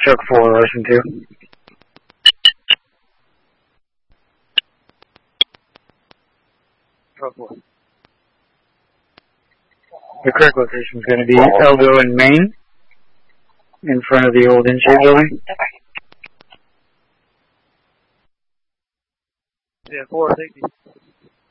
Truck 4, listen to. Truck 4. The correct location is going to be Elgo in Maine, in front of the old In-Shape building. Yeah, 460.